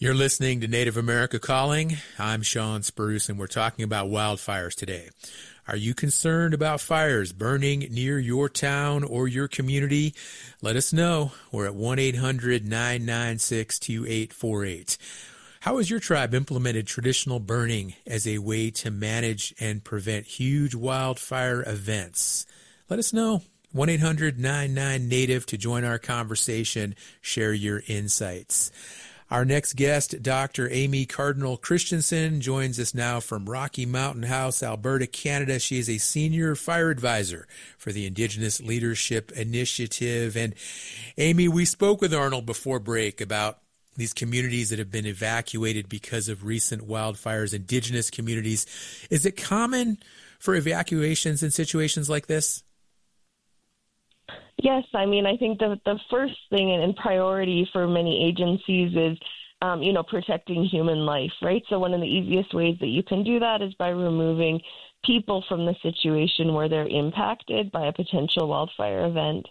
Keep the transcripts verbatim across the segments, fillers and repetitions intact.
You're listening to Native America Calling. I'm Sean Spruce, and we're talking about wildfires today. Are you concerned about fires burning near your town or your community? Let us know. We're at one eight hundred nine nine six two eight four eight. How has your tribe implemented traditional burning as a way to manage and prevent huge wildfire events? Let us know. one eight hundred nine nine Native to join our conversation. Share your insights. Our next guest, Doctor Amy Cardinal Christensen, joins us now from Rocky Mountain House, Alberta, Canada. She is a senior fire advisor for the Indigenous Leadership Initiative. And Amy, we spoke with Arnold before break about these communities that have been evacuated because of recent wildfires, Indigenous communities. Is it common for evacuations in situations like this? Yes, I mean, I think the the first thing and priority for many agencies is, um, you know, protecting human life, right? So one of the easiest ways that you can do that is by removing people from the situation where they're impacted by a potential wildfire event.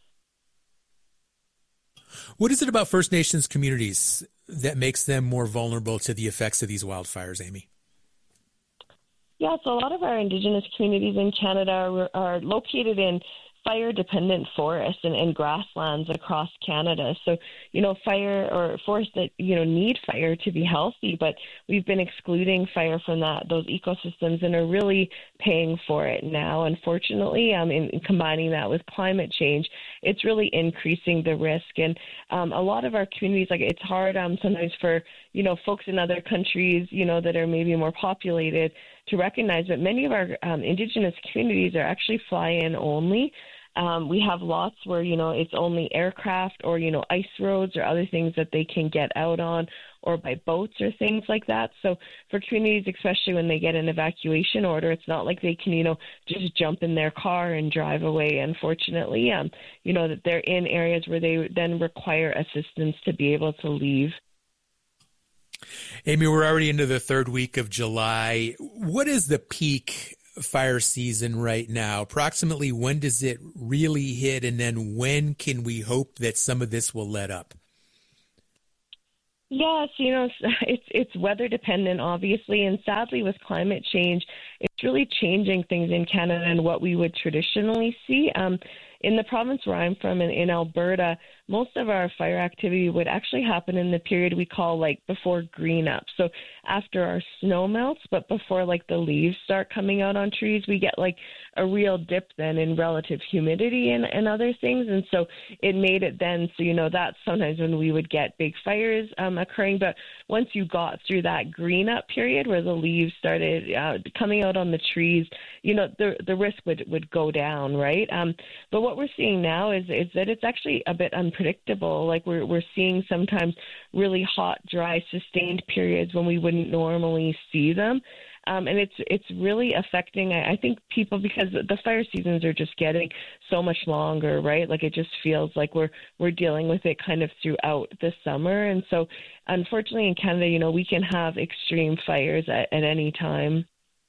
What is it about First Nations communities that makes them more vulnerable to the effects of these wildfires, Amy? Yeah, so a lot of our Indigenous communities in Canada are, are located in fire-dependent forests and, and grasslands across Canada. So, you know, fire or forests that, you know, need fire to be healthy, but we've been excluding fire from that those ecosystems and are really paying for it now. Unfortunately, um, in, in combining that with climate change, it's really increasing the risk. And um, a lot of our communities, like it's hard um, sometimes for, you know, folks in other countries, you know, that are maybe more populated to recognize that many of our um, Indigenous communities are actually fly-in only. Um, we have lots where, you know, it's only aircraft or, you know, ice roads or other things that they can get out on or by boats or things like that. So for communities, especially when they get an evacuation order, it's not like they can, you know, just jump in their car and drive away. Unfortunately, um, you know, that they're in areas where they then require assistance to be able to leave. Amy, we're already into the third week of July. What is the peak fire season right now? Approximately when does it really hit, and then when can we hope that some of this will let up? Yes, you know, it's it's weather dependent, obviously, and sadly with climate change, it's really changing things in Canada and what we would traditionally see. Um, in the province where I'm from, in, in Alberta, most of our fire activity would actually happen in the period we call like before green up. So after our snow melts, but before like the leaves start coming out on trees, we get like a real dip then in relative humidity and, and other things. And so it made it then, so, you know, that's sometimes when we would get big fires um, occurring. But once you got through that green up period where the leaves started uh, coming out on the trees, you know, the the risk would, would go down, right? Um, but what we're seeing now is is that it's actually a bit unpredictable. Like we're we're seeing sometimes really hot, dry, sustained periods when we wouldn't normally see them. Um, and it's it's really affecting, I, I think, people because the fire seasons are just getting so much longer, right? Like it just feels like we're we're dealing with it kind of throughout the summer. And so, unfortunately, in Canada, you know, we can have extreme fires at, at any time.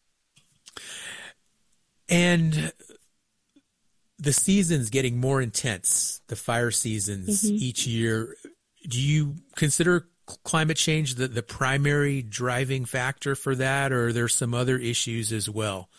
And the season's getting more intense, the fire seasons mm-hmm. each year. Do you consider climate change the, the primary driving factor for that, or are there some other issues as well?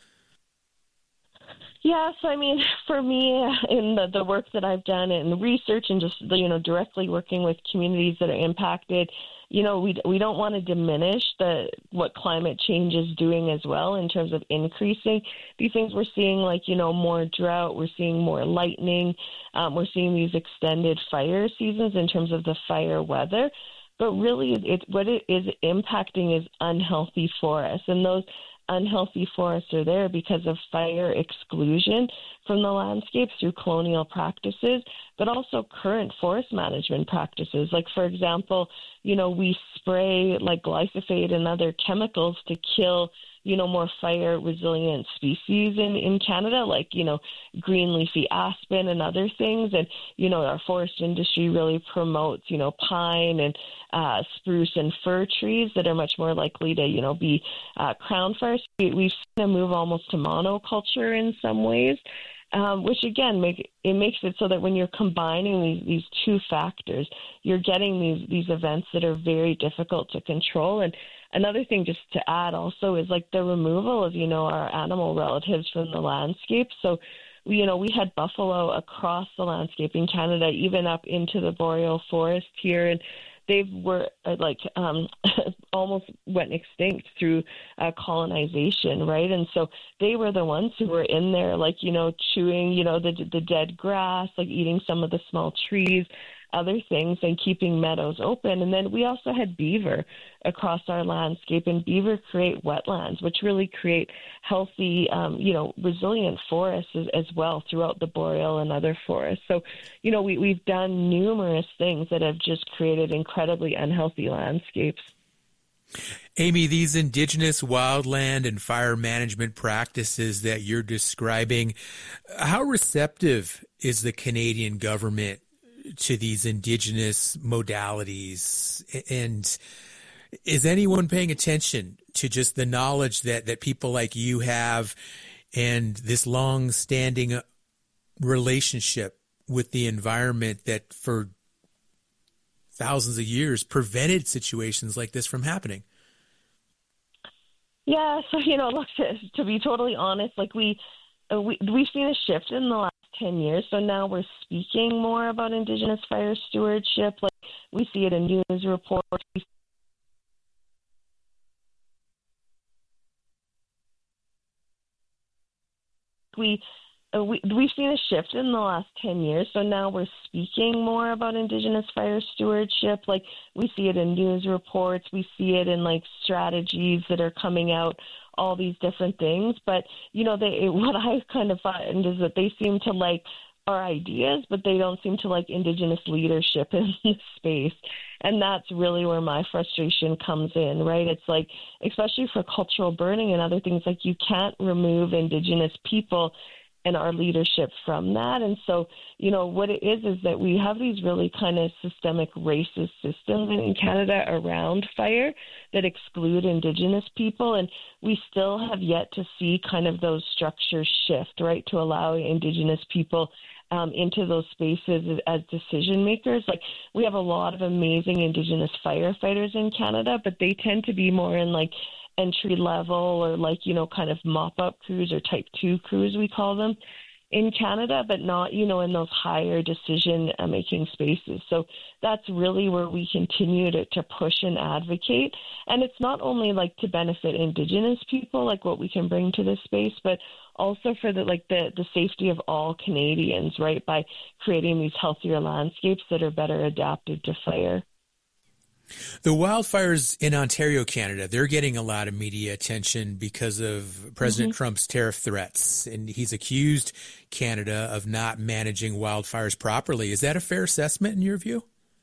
Yeah, so I mean, for me, in the, the work that I've done and research and just, you know, directly working with communities that are impacted, you know, we we don't want to diminish the what climate change is doing as well in terms of increasing these things. We're seeing like, you know, more drought, we're seeing more lightning, um, we're seeing these extended fire seasons in terms of the fire weather. But really, it, what it is impacting is unhealthy forests, and those unhealthy forests are there because of fire exclusion from the landscape through colonial practices, but also current forest management practices. Like, for example, you know, we spray like glyphosate and other chemicals to kill, you know, more fire resilient species in, in Canada, like, you know, green leafy aspen and other things. And, you know, our forest industry really promotes, you know, pine and uh, spruce and fir trees that are much more likely to, you know, be uh, crown fires. We, we've seen a move almost to monoculture in some ways. um, which again make it makes it so that when you're combining these these two factors, you're getting these these events that are very difficult to control. And another thing just to add also is like the removal of, you know, our animal relatives from the landscape. So, you know, we had buffalo across the landscape in Canada, even up into the boreal forest here. And they were uh, like um, almost went extinct through uh, colonization, right? And so they were the ones who were in there, like, you know, chewing, you know, the the dead grass, like eating some of the small trees, other things, and keeping meadows open. And then we also had beaver across our landscape, and beaver create wetlands, which really create healthy, um, you know, resilient forests as, as well throughout the boreal and other forests. So, you know, we, we've done numerous things that have just created incredibly unhealthy landscapes. Amy, these indigenous wildland and fire management practices that you're describing, how receptive is the Canadian government to these indigenous modalities? And is anyone paying attention to just the knowledge that, that people like you have and this long-standing relationship with the environment that for thousands of years prevented situations like this from happening? Yeah, so, you know, look, to, to be totally honest, like we, uh, we, we've seen a shift in the last ten years. So now we're speaking more about Indigenous fire stewardship. Like we see it in news reports. We, uh, we, we've seen a shift in the last ten years. So now we're speaking more about Indigenous fire stewardship. Like we see it in news reports. We see it in like strategies that are coming out, all these different things. But, you know, they, what I kind of find is that they seem to like our ideas, but they don't seem to like Indigenous leadership in this space. And that's really where my frustration comes in, right? It's like, especially for cultural burning and other things, like you can't remove Indigenous people and our leadership from that. And so, you know, what it is is that we have these really kind of systemic racist systems in Canada around fire that exclude Indigenous people. And we still have yet to see kind of those structures shift, right, to allow Indigenous people um, into those spaces as decision makers. Like we have a lot of amazing Indigenous firefighters in Canada, but they tend to be more in like entry level or like, you know, kind of mop-up crews or type two crews, we call them in Canada, but not, you know, in those higher decision uh, making spaces. So that's really where we continue to, to push and advocate. And it's not only like to benefit Indigenous people, like what we can bring to this space, but also for the like the, the safety of all Canadians, right, by creating these healthier landscapes that are better adapted to fire. The wildfires in Ontario, Canada, they're getting a lot of media attention because of President mm-hmm. Trump's tariff threats, and he's accused Canada of not managing wildfires properly. Is that a fair assessment in your view?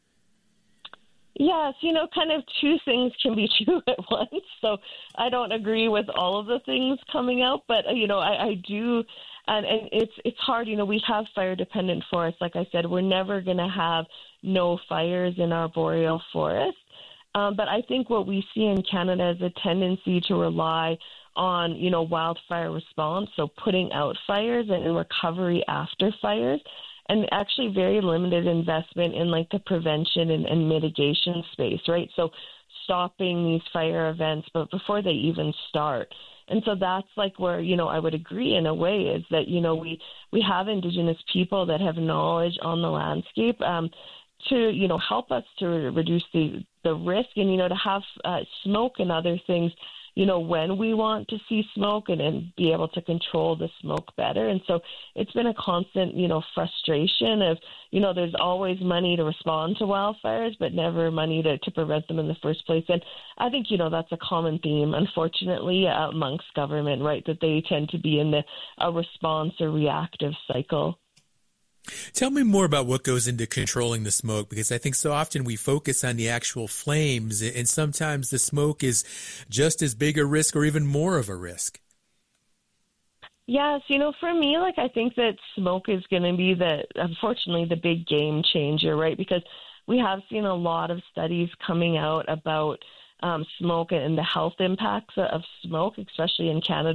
Yes, you know, kind of two things can be true at once. So I don't agree with all of the things coming out, but, you know, I, I do. And, and it's it's hard. You know, we have fire-dependent forests. Like I said, we're never going to have no fires in our boreal forest. Um, but I think what we see in Canada is a tendency to rely on, you know, wildfire response, so putting out fires and, and recovery after fires, and actually very limited investment in, like, the prevention and, and mitigation space, right? So stopping these fire events, but before they even start. And so that's like where, you know, I would agree in a way is that, you know, we, we have Indigenous people that have knowledge on the landscape um, to, you know, help us to reduce the, the risk and, you know, to have uh, smoke and other things, you know, when we want to see smoke and, and be able to control the smoke better. And so it's been a constant, you know, frustration of, you know, there's always money to respond to wildfires, but never money to, to prevent them in the first place. And I think, you know, that's a common theme, unfortunately, uh, amongst government, right, that they tend to be in the a response or reactive cycle. Tell me more about what goes into controlling the smoke, because I think so often we focus on the actual flames, and sometimes the smoke is just as big a risk or even more of a risk. Yes, you know, for me, like, I think that smoke is going to be the, unfortunately, the big game changer, right? Because we have seen a lot of studies coming out about um, smoke and the health impacts of smoke, especially in Canada.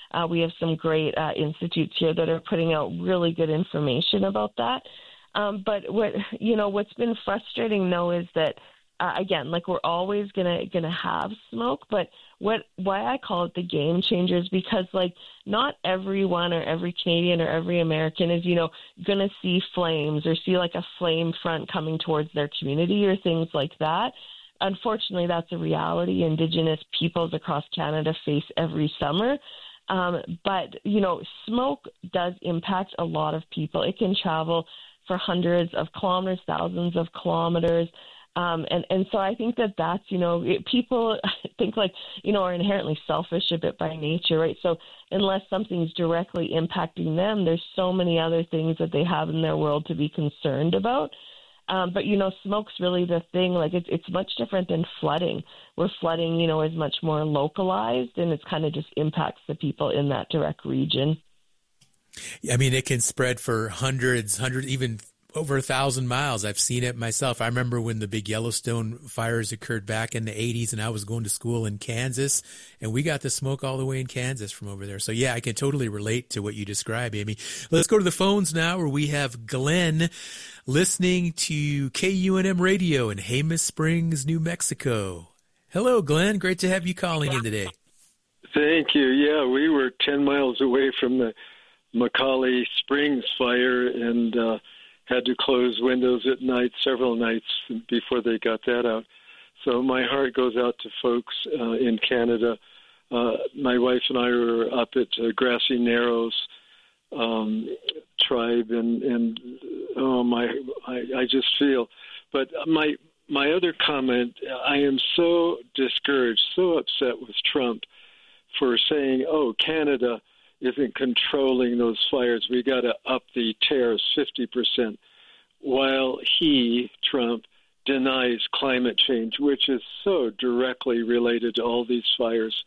Uh, we have some great uh, institutes here that are putting out really good information about that. Um, but what you know, what's been frustrating though is that uh, again, like we're always gonna gonna have smoke, but what why I call it the game changer is because like not everyone or every Canadian or every American is you know gonna see flames or see like a flame front coming towards their community or things like that. Unfortunately, that's a reality Indigenous peoples across Canada face every summer. Um, but, you know, smoke does impact a lot of people. It can travel for hundreds of kilometers, thousands of kilometers. Um, and, and so I think that that's, you know, it, people think like, you know, are inherently selfish a bit by nature, right? So unless something's directly impacting them, there's so many other things that they have in their world to be concerned about. Um, but, you know, smoke's really the thing. Like, it's, it's much different than flooding, where flooding, you know, is much more localized, and it's kind of just impacts the people in that direct region. I mean, it can spread for hundreds, hundreds, even over a thousand miles. I've seen it myself. I remember when the big Yellowstone fires occurred back in the eighties, and I was going to school in Kansas, and we got the smoke all the way in Kansas from over there. So, yeah, I can totally relate to what you describe, Amy. Let's go to the phones now, where we have Glenn listening to K U N M Radio in Jemez Springs, New Mexico. Hello, Glenn. Great to have you calling in today. Thank you. Yeah, we were ten miles away from the McCauley Springs fire, and uh, had to close windows at night, several nights before they got that out. So my heart goes out to folks uh, in Canada. Uh, my wife and I were up at uh, Grassy Narrows um, tribe, and, and oh my, I, I just feel. But my my other comment, I am so discouraged, so upset with Trump for saying, oh, Canada isn't controlling those fires. We got to up the tariffs fifty percent, while he, Trump, denies climate change, which is so directly related to all these fires.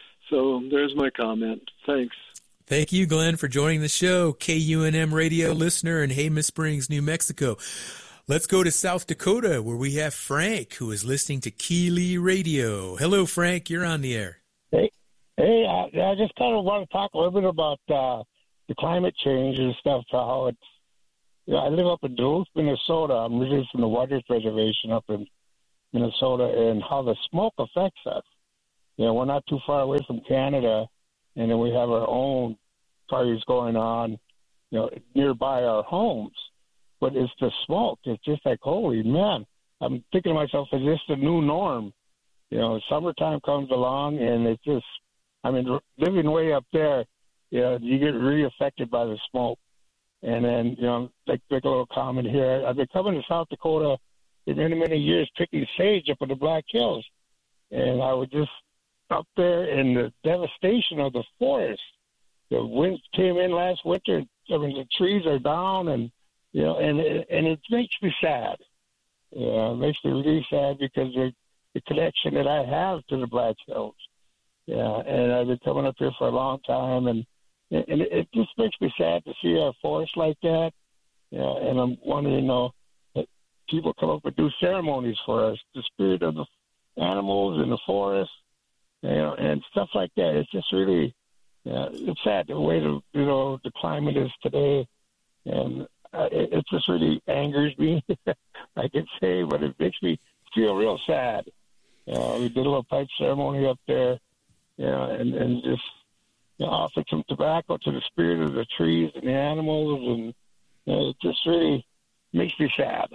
So there's my comment. Thanks. Thank you, Glenn, for joining the show. K U N M radio listener in Jemez Springs, New Mexico. Let's go to South Dakota, where we have Frank, who is listening to Keeley Radio. Hello, Frank. You're on the air. Hey. Hey, I, I just kind of want to talk a little bit about uh, the climate change and stuff. How it's, you know, I live up in Duluth, Minnesota. I'm really from the Waters Reservation up in Minnesota, and how the smoke affects us. You know, we're not too far away from Canada, and then we have our own fires going on, you know, nearby our homes. But it's the smoke. It's just like, holy man! I'm thinking to myself, is this the new norm? You know, summertime comes along, and it's just, I mean, living way up there, you know, you get really affected by the smoke. And then, you know, like, make a little comment here. I've been coming to South Dakota for many, many years picking sage up in the Black Hills. And I was just up there in the devastation of the forest. The winds came in last winter. I mean, the trees are down, and, you know, and, and it makes me sad. Yeah, it makes me really sad because of the connection that I have to the Black Hills. Yeah, and I've been coming up here for a long time, and and it just makes me sad to see our forest like that. Yeah, and I'm wondering, you know, that people come up and do ceremonies for us, the spirit of the animals in the forest, you know, and stuff like that. It's just really, yeah, it's sad the way the you know the climate is today, and uh, it, it just really angers me. I can say, but it makes me feel real sad. You know, we did a little pipe ceremony up there. Yeah, and, and just you know, offer some tobacco to the spirit of the trees and the animals, and you know, it just really makes me sad.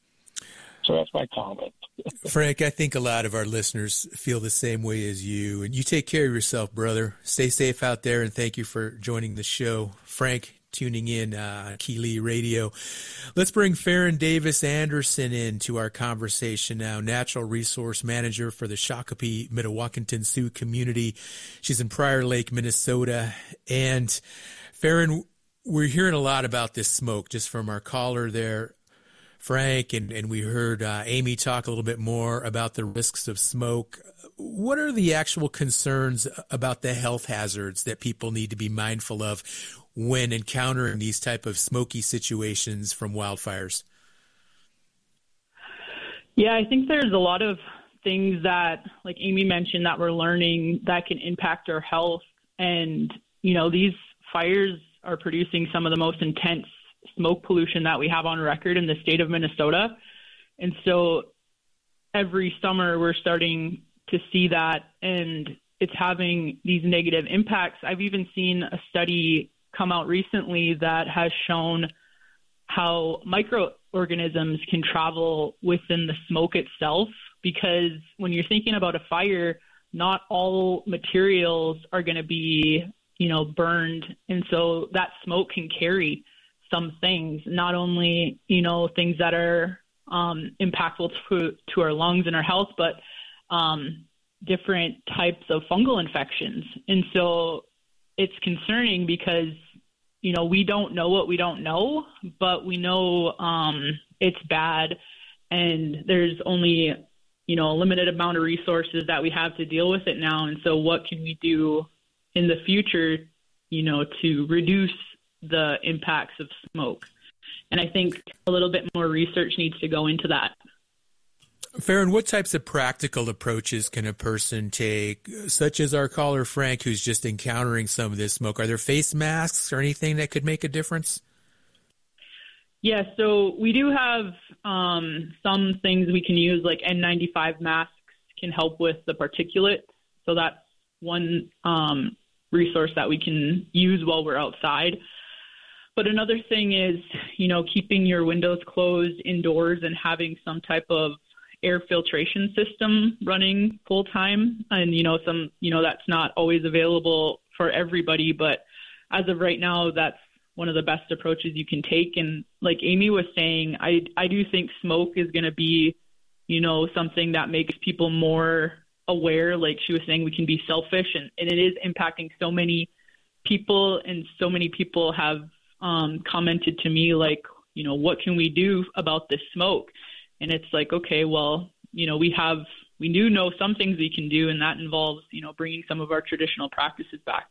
So that's my comment. Frank, I think a lot of our listeners feel the same way as you, and you take care of yourself, brother. Stay safe out there, and thank you for joining the show. Frank, tuning in uh, Keeley Radio. Let's bring Farron Davis Anderson into our conversation now, Natural Resource Manager for the Shakopee Mdewakanton Sioux community. She's in Prior Lake, Minnesota. And Farron, we're hearing a lot about this smoke just from our caller there, Frank, and, and we heard uh, Amy talk a little bit more about the risks of smoke. What are the actual concerns about the health hazards that people need to be mindful of when encountering these type of smoky situations from wildfires? Yeah, I think there's a lot of things that, like Amy mentioned, that we're learning that can impact our health. And you know, these fires are producing some of the most intense smoke pollution that we have on record in the state of Minnesota. And so every summer we're starting to see that, and it's having these negative impacts. I've even seen a study come out recently that has shown how microorganisms can travel within the smoke itself, because when you're thinking about a fire, not all materials are going to be, you know, burned. And so that smoke can carry some things, not only, you know, things that are um, impactful to, to our lungs and our health, but um, different types of fungal infections. And so it's concerning because, you know, we don't know what we don't know, but we know um, it's bad, and there's only, you know, a limited amount of resources that we have to deal with it now. And so what can we do in the future, you know, to reduce the impacts of smoke? And I think a little bit more research needs to go into that. Farron, what types of practical approaches can a person take, such as our caller Frank, who's just encountering some of this smoke? Are there face masks or anything that could make a difference? Yeah, so we do have um, some things we can use, like N ninety-five masks can help with the particulate. So that's one um, resource that we can use while we're outside. But another thing is, you know, keeping your windows closed indoors and having some type of air filtration system running full time. And, you know, some, you know, that's not always available for everybody, but as of right now, that's one of the best approaches you can take. And like Amy was saying, I, I do think smoke is going to be, you know, something that makes people more aware. Like she was saying, we can be selfish, and, and it is impacting so many people, and so many people have um, commented to me like, you know, what can we do about this smoke? And it's like, okay, well, you know, we have, we do know some things we can do, and that involves, you know, bringing some of our traditional practices back.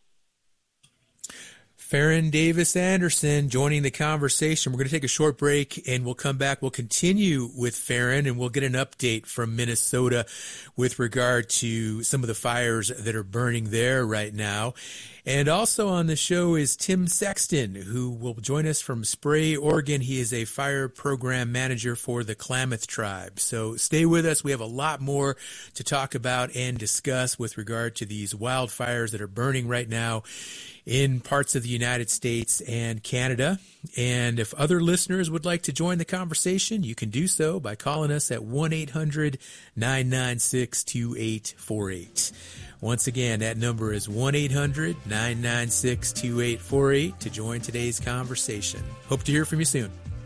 Farron Davis Anderson joining the conversation. We're going to take a short break, and we'll come back. We'll continue with Farron, and we'll get an update from Minnesota with regard to some of the fires that are burning there right now. And also on the show is Tim Sexton, who will join us from Spray, Oregon. He is a fire program manager for the Klamath Tribe. So stay with us. We have a lot more to talk about and discuss with regard to these wildfires that are burning right now in parts of the United States and Canada. And if other listeners would like to join the conversation, you can do so by calling us at one eight hundred nine nine six two eight four eight. Once again, that number is one eight hundred nine nine six two eight four eight to join today's conversation. Hope to hear from you soon.